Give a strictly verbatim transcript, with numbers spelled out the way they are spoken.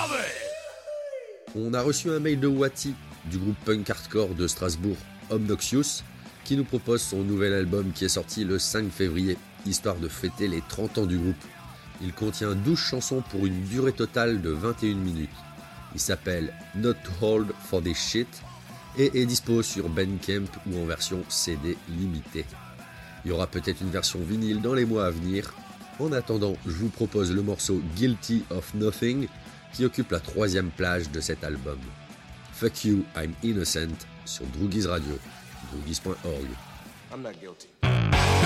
On a reçu un mail de Wati, du groupe punk hardcore de Strasbourg, Obnoxious, qui nous propose son nouvel album qui est sorti le cinq février, histoire de fêter les trente ans du groupe. Il contient douze chansons pour une durée totale de vingt et une minutes. Il s'appelle Not to Hold for This Shit et est dispo sur Bandcamp ou en version C D limitée. Il y aura peut-être une version vinyle dans les mois à venir. En attendant, je vous propose le morceau Guilty of Nothing qui occupe la troisième plage de cet album. Fuck You, I'm Innocent sur Droogies Radio, droogies point org. I'm not guilty.